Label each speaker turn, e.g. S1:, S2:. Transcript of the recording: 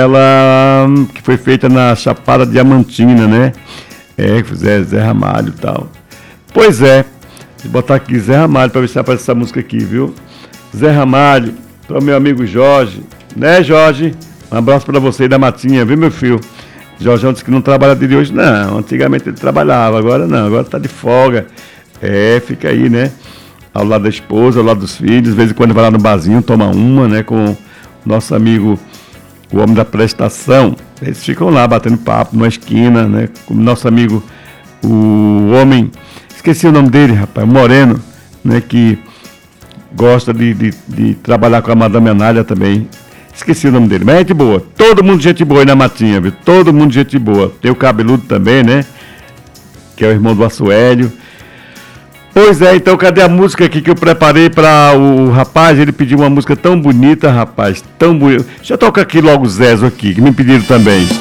S1: Ela que foi feita na Chapada Diamantina, né? Zé Ramalho e tal. Pois é, vou botar aqui Zé Ramalho para ver se aparece essa música aqui, viu? Zé Ramalho, então meu amigo Jorge, né, Jorge? Um abraço para você aí da Matinha, viu, meu filho? Jorjão disse que não trabalha de hoje, não. Antigamente ele trabalhava, agora não, agora tá de folga. Fica aí, né? Ao lado da esposa, ao lado dos filhos, de vez em quando vai lá no barzinho, toma uma, né? Com o nosso amigo, o homem da prestação. Eles ficam lá batendo papo numa esquina, né? Com o nosso amigo, o homem, esqueci o nome dele, rapaz, Moreno, né? Que gosta de trabalhar com a Madame Anália também. Esqueci o nome dele, mas é gente boa. Todo mundo gente boa aí na Matinha, viu? Todo mundo gente boa. Tem o Cabeludo também, né? Que é o irmão do Assuélio. Pois é, então cadê a música aqui que eu preparei para o rapaz? Ele pediu uma música tão bonita, rapaz, tão bonita. Deixa eu tocar aqui logo o Zezo aqui, que me pediram também.